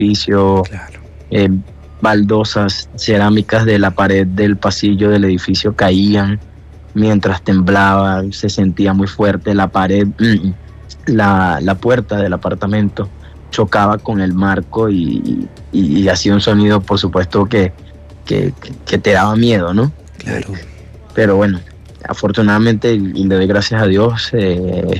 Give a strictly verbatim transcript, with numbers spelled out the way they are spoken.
edificio, Claro. eh, baldosas cerámicas de la pared del pasillo del edificio caían mientras temblaba, se sentía muy fuerte, la pared, mm, la, la puerta del apartamento chocaba con el marco y, y, y hacía un sonido, por supuesto, que, que, que te daba miedo, ¿no? Claro. Pero bueno, afortunadamente, y le doy gracias a Dios, eh,